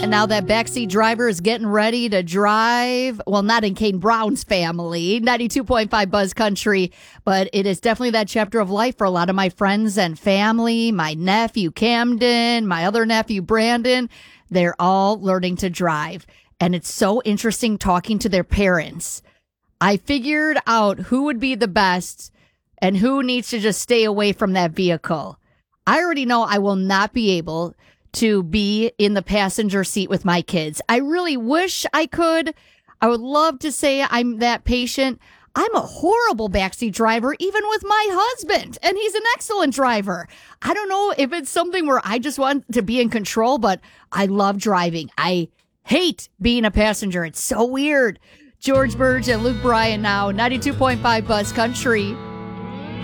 And now that backseat driver is getting ready to drive. Well, not in Kane Brown's family, 92.5 Buzz Country, but it is definitely that chapter of life for a lot of my friends and family. My nephew, Camden, my other nephew, Brandon, they're all learning to drive. And it's so interesting talking to their parents. I figured out who would be the best and who needs to just stay away from that vehicle. I already know I will not be able to be in the passenger seat with my kids. I really wish I could. I would love to say I'm that patient. I'm a horrible backseat driver, even with my husband, and he's an excellent driver. I don't know if it's something where I just want to be in control, but I love driving. I hate being a passenger. It's so weird. George Burge and Luke Bryan now, 92.5 Buzz Country.